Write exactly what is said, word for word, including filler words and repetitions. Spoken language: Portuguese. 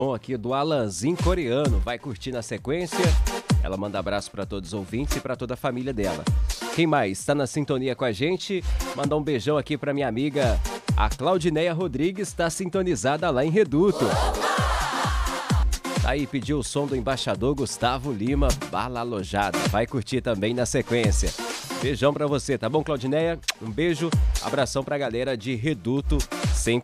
Bom, aqui do Alanzinho Coreano, vai curtir na sequência. Ela manda abraço para todos os ouvintes e para toda a família dela. Quem mais está na sintonia com a gente? Mandar um beijão aqui para minha amiga, a Claudineia Rodrigues, está sintonizada lá em Reduto. Tá aí, pediu o som do embaixador Gustavo Lima, Bala Alojada. Vai curtir também na sequência. Beijão para você, tá bom, Claudineia? Um beijo, abração pra galera de Reduto, sempre